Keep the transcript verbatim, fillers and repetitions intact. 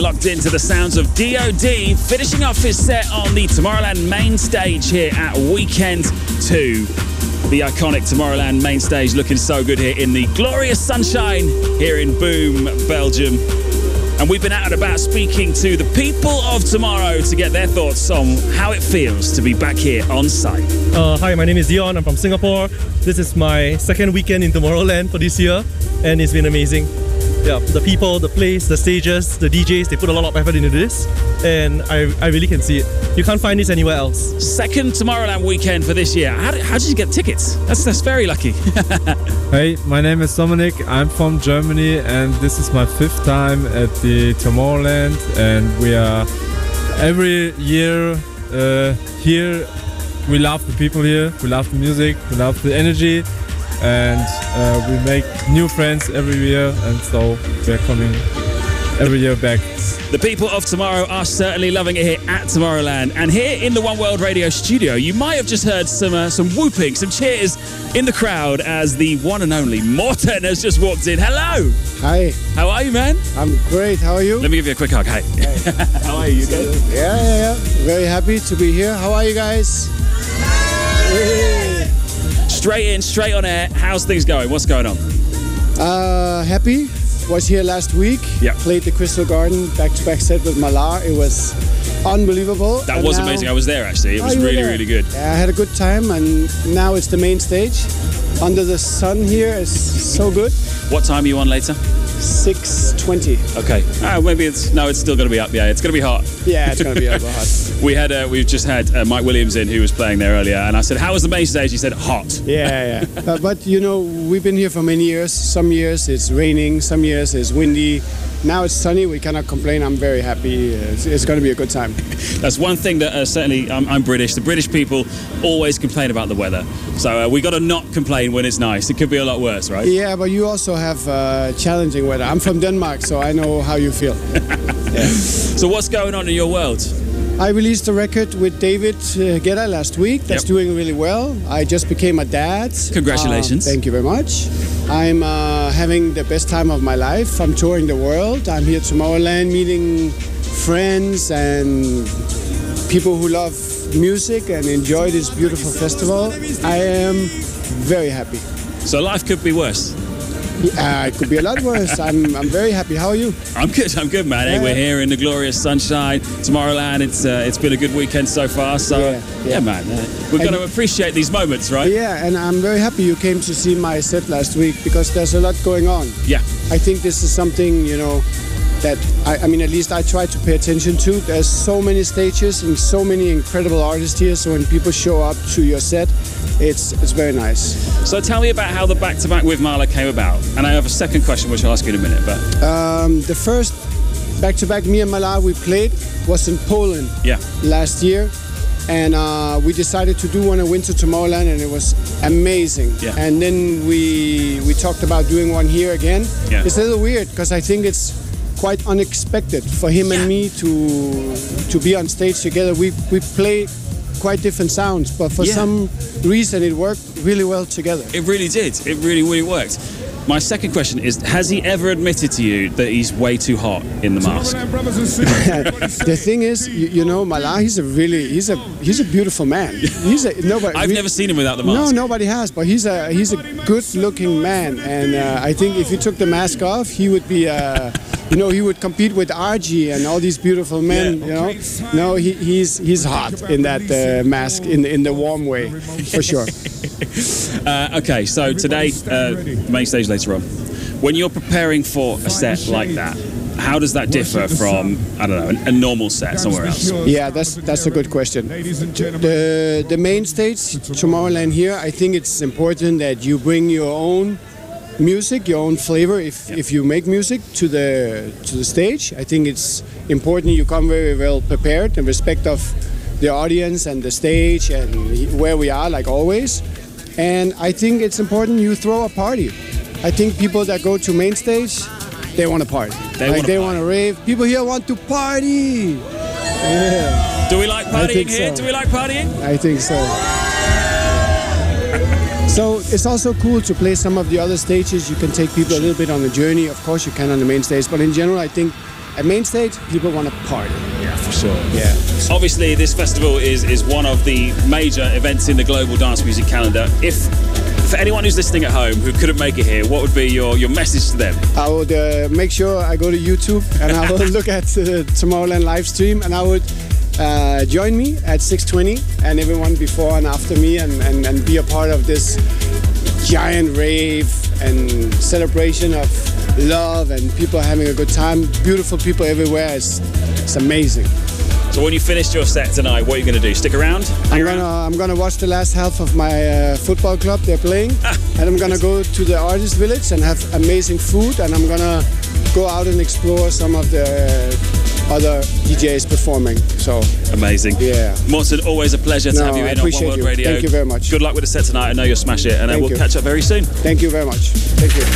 locked into the sounds of D O D, finishing off his set on the Tomorrowland main stage here at Weekend two. The iconic Tomorrowland main stage looking so good here in the glorious sunshine here in Boom, Belgium. And we've been out and about speaking to the people of tomorrow to get their thoughts on how it feels to be back here on site. Uh, hi, my name is Dion. I'm from Singapore. This is my second weekend in Tomorrowland for this year, and it's been amazing. Yeah, the people, the place, the stages, the D Js, they put a lot of effort into this, and I, I really can see it. You can't find this anywhere else. Second Tomorrowland weekend for this year. How did, how did you get tickets? That's, that's very lucky. Hey, my name is Dominic. I'm from Germany, and this is my fifth time at the Tomorrowland, and we are every year uh, here. We love the people here, we love the music, we love the energy, and uh, we make new friends every year, and so we're coming every year back. The people of tomorrow are certainly loving it here at Tomorrowland. And here in the One World Radio studio, you might have just heard some uh, some whooping, some cheers in the crowd as the one and only Morten has just walked in. Hello! Hi. How are you, man? I'm great. How are you? Let me give you a quick hug. Hey. Hey. How are you? You good? Yeah, yeah, yeah. Very happy to be here. How are you guys? Hey. Straight in, straight on air. How's things going? What's going on? Uh, happy. Was here last week. Yeah. Played the Crystal Garden back-to-back set with Malar. It was unbelievable. That and was now, amazing. I was there actually. It oh, was really, really good. Yeah, I had a good time, and now it's the main stage. Under the sun here is so good. What time are you on later? six twenty. Okay. Ah, maybe it's no. It's still going to be up. Yeah, it's going to be hot. Yeah, it's going to be hot. we had. Uh, we've just had uh, Mike Williams in, who was playing there earlier, and I said, "How was the main stage?" He said, "Hot." Yeah, yeah. but, but you know, we've been here for many years. Some years it's raining. Some years it's windy. Now it's sunny. We cannot complain. I'm very happy. It's, it's going to be a good time. That's one thing that uh, certainly I'm, I'm British. The British people always complain about the weather. So uh, we got to not complain when it's nice. It could be a lot worse, right? Yeah, but you also have uh, challenging weather. I'm from Denmark, so I know how you feel. Yeah. So what's going on in your world? I released a record with David uh, Guetta last week. That's yep. doing really well. I just became a dad. Congratulations. Uh, thank you very much. I'm uh, having the best time of my life. I'm touring the world. I'm here at Tomorrowland meeting friends and people who love music and enjoy this beautiful festival. I am very happy. So life could be worse. Yeah, it could be a lot worse. I'm I'm very happy. How are you? I'm good. I'm good, man. Hey, yeah. We're here in the glorious sunshine. Tomorrowland. It's uh, it's been a good weekend so far. So yeah, yeah. yeah man, uh, we've got and, to appreciate these moments, right? Yeah, and I'm very happy you came to see my set last week because there's a lot going on. Yeah, I think this is something you know that I, I mean at least I try to pay attention to. There's so many stages and so many incredible artists here. So when people show up to your set, it's it's very nice. So tell me about how the back-to-back with Marla came about. And I have a second question, which I'll ask you in a minute. But um, the first back-to-back me and Malar we played was in Poland yeah. last year. And uh, we decided to do one in Winter Tomorrowland, and it was amazing. Yeah. And then we we talked about doing one here again. Yeah. It's a little weird because I think it's quite unexpected for him yeah. and me to to be on stage together. We we play quite different sounds, but for yeah. some reason it worked really well together. It really did. It really, really worked. My second question is, has he ever admitted to you that he's way too hot in the mask? The thing is, you, you know, Malar, he's a really, he's a he's a beautiful man. He's a, nobody, I've we, never seen him without the mask. No, nobody has, but he's a he's a good-looking man, and uh, I think if you took the mask off, he would be, uh, you know, he would compete with R G and all these beautiful men. Yeah. You know, no, he, he's he's hot in that uh, mask, in in the warm way, for sure. uh, okay, so today, uh, main stage later on. When you're preparing for a set like that, how does that differ from, I don't know, a, a normal set somewhere else? Yeah, that's that's a good question. The the main stage, Tomorrowland here, I think it's important that you bring your own music, your own flavor. If yeah. if you make music to the to the stage, I think it's important you come very well prepared in respect of the audience and the stage and where we are, like always. And I think it's important you throw a party. I think people that go to main stage, they want to party. They like want they party. want to rave. People here want to party. Yeah. Do we like partying here? So. Do we like partying? I think so. So it's also cool to play some of the other stages. You can take people a little bit on the journey. Of course you can on the main stage, but in general I think at main stage, people want to party. Yeah, for sure. Yeah. Obviously, this festival is is one of the major events in the global dance music calendar. If for anyone who's listening at home who couldn't make it here, what would be your, your message to them? I would uh, make sure I go to YouTube and I will look at the Tomorrowland live stream, and I would uh, join me at six twenty and everyone before and after me, and, and, and be a part of this giant rave and celebration of love and people having a good time. Beautiful people everywhere. It's, it's amazing. So when you finished your set tonight, what are you going to do? Stick around? I'm gonna I'm gonna watch the last half of my uh, football club. They're playing, and I'm gonna go to the artist village and have amazing food. And I'm gonna go out and explore some of the other D Js performing. So amazing. Yeah. Morten, always a pleasure to No, have you I in on One appreciate World you. Radio. Thank you very much. Good luck with the set tonight. I know you'll smash it, and uh, Thank we'll you. catch up very soon. Thank you very much. Thank you.